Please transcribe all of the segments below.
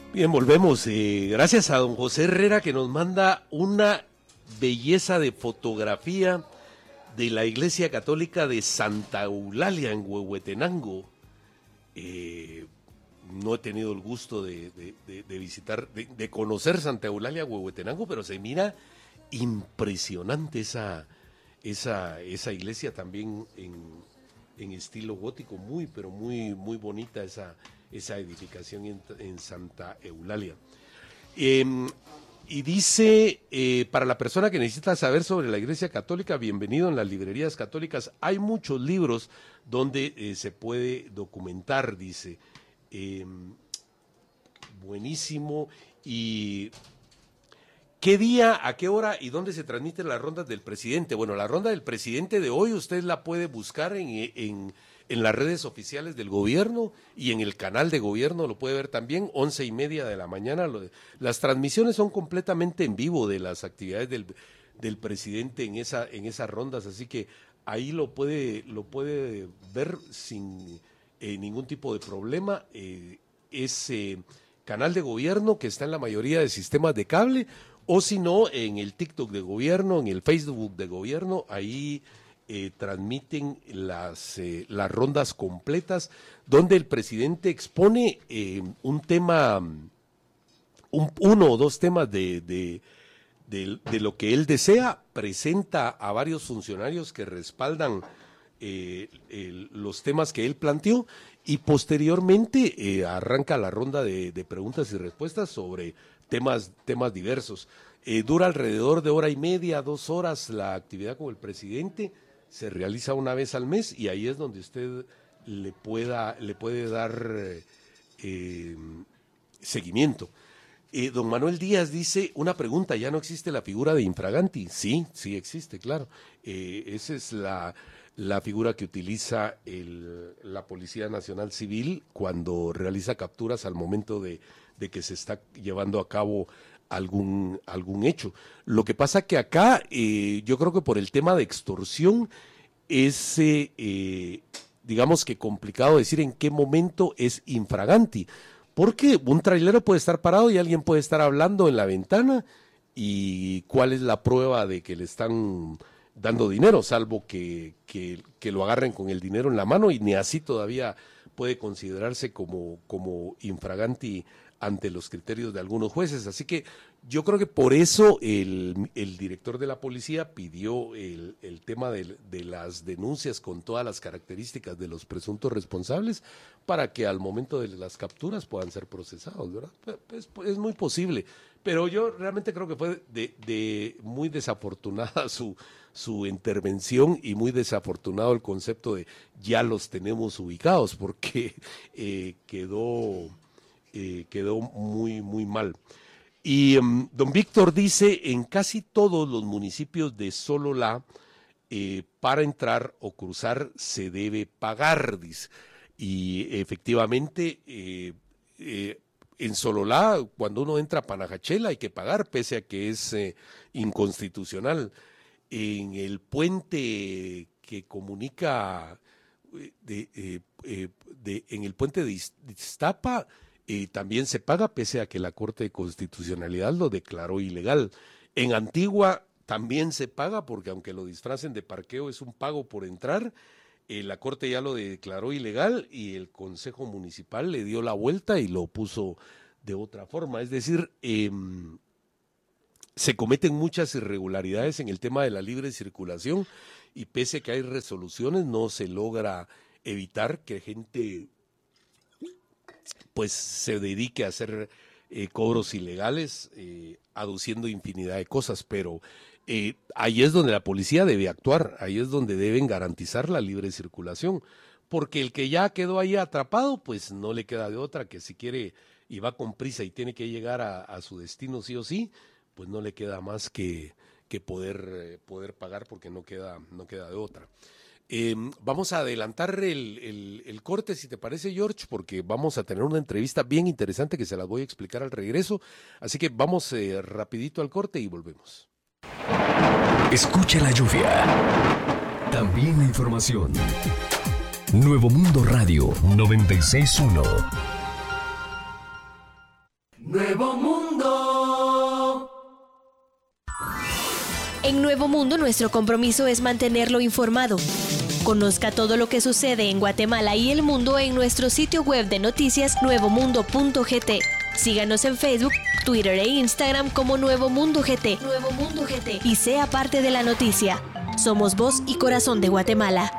Bien, volvemos. Gracias a don José Herrera que nos manda una belleza de fotografía de la Iglesia Católica de Santa Eulalia en Huehuetenango. No he tenido el gusto de visitar, de conocer Santa Eulalia, Huehuetenango, pero se mira impresionante esa iglesia también en estilo gótico, pero muy bonita esa edificación en Santa Eulalia. Y dice, para la persona que necesita saber sobre la Iglesia Católica, bienvenido. En las librerías católicas hay muchos libros donde se puede documentar, dice. Buenísimo. ¿Y qué día, a qué hora y dónde se transmiten las rondas del presidente? Bueno, la ronda del presidente de hoy usted la puede buscar en las redes oficiales del gobierno y en el canal de gobierno lo puede ver también, 11:30 de la mañana. Las transmisiones son completamente en vivo de las actividades del presidente en esas rondas, así que ahí lo puede ver sin ningún tipo de problema. Ese canal de gobierno que está en la mayoría de sistemas de cable, o si no, en el TikTok de gobierno, en el Facebook de gobierno, ahí transmiten las rondas completas, donde el presidente expone un tema, uno o dos temas de lo que él desea, presenta a varios funcionarios que respaldan los temas que él planteó, y posteriormente arranca la ronda de preguntas y respuestas sobre temas diversos. Dura alrededor de 1:30, 2 horas la actividad con el presidente. Se realiza una vez al mes y ahí es donde usted le puede dar seguimiento. Don Manuel Díaz dice, una pregunta, ¿ya no existe la figura de infraganti? Sí existe, claro. Esa es la figura que utiliza la Policía Nacional Civil cuando realiza capturas al momento de que se está llevando a cabo algún hecho. Lo que pasa que acá, yo creo que por el tema de extorsión, es, digamos que complicado decir en qué momento es infraganti, porque un trailero puede estar parado y alguien puede estar hablando en la ventana, y cuál es la prueba de que le están dando dinero, salvo que lo agarren con el dinero en la mano, y ni así todavía puede considerarse como infraganti ante los criterios de algunos jueces. Así que yo creo que por eso el director de la policía pidió el tema de las denuncias con todas las características de los presuntos responsables, para que al momento de las capturas puedan ser procesados, ¿verdad? Es muy posible, pero yo realmente creo que fue de muy desafortunada su intervención, y muy desafortunado el concepto de ya los tenemos ubicados, porque quedó muy mal. Y don Víctor dice, en casi todos los municipios de Sololá, para entrar o cruzar se debe pagar, dice. Y efectivamente, en Sololá, cuando uno entra a Panajachel hay que pagar, pese a que es inconstitucional. En el puente que comunica, en el puente de Iztapa, también se paga, pese a que la Corte de Constitucionalidad lo declaró ilegal. En Antigua también se paga, porque aunque lo disfracen de parqueo, es un pago por entrar. La Corte ya lo declaró ilegal y el Consejo Municipal le dio la vuelta y lo puso de otra forma. Es decir, se cometen muchas irregularidades en el tema de la libre circulación, y pese a que hay resoluciones, no se logra evitar que gente pues se dedique a hacer cobros ilegales, aduciendo infinidad de cosas, pero ahí es donde la policía debe actuar, ahí es donde deben garantizar la libre circulación, porque el que ya quedó ahí atrapado, pues no le queda de otra, que si quiere y va con prisa y tiene que llegar a su destino sí o sí, pues no le queda más que poder pagar, porque no queda de otra. Vamos a adelantar el corte, si te parece, George, porque vamos a tener una entrevista bien interesante que se las voy a explicar al regreso. Así que vamos rapidito al corte y volvemos. Escucha la lluvia. También la información. Nuevo Mundo Radio 96.1. Nuevo Mundo. En Nuevo Mundo, nuestro compromiso es mantenerlo informado. Conozca todo lo que sucede en Guatemala y el mundo en nuestro sitio web de noticias nuevomundo.gt. Síganos en Facebook, Twitter e Instagram como Nuevo Mundo GT. Nuevo Mundo GT. Y sea parte de la noticia. Somos voz y corazón de Guatemala.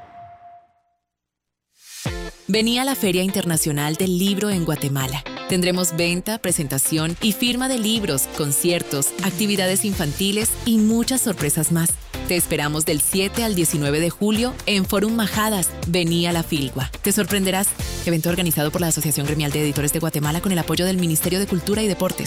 Vení a la Feria Internacional del Libro en Guatemala. Tendremos venta, presentación y firma de libros, conciertos, actividades infantiles y muchas sorpresas más. Te esperamos del 7 al 19 de julio en Forum Majadas. Vení a la Filgua. Te sorprenderás. Evento organizado por la Asociación Gremial de Editores de Guatemala con el apoyo del Ministerio de Cultura y Deportes.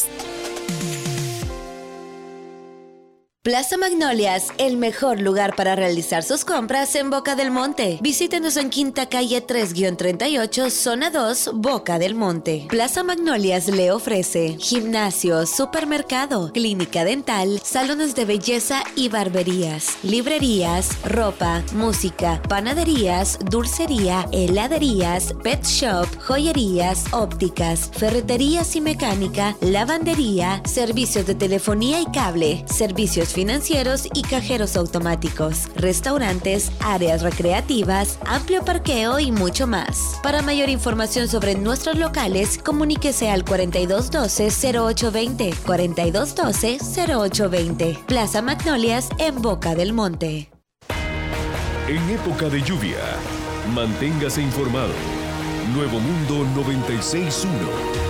Plaza Magnolias, el mejor lugar para realizar sus compras en Boca del Monte. Visítenos en Quinta Calle 3-38, Zona 2, Boca del Monte. Plaza Magnolias le ofrece gimnasio, supermercado, clínica dental, salones de belleza y barberías, librerías, ropa, música, panaderías, dulcería, heladerías, pet shop, joyerías, ópticas, ferreterías y mecánica, lavandería, servicios de telefonía y cable, servicios financieros y cajeros automáticos, restaurantes, áreas recreativas, amplio parqueo y mucho más. Para mayor información sobre nuestros locales, comuníquese al 4212-0820, 4212-0820. Plaza Magnolias en Boca del Monte. En época de lluvia, manténgase informado. Nuevo Mundo 96.1.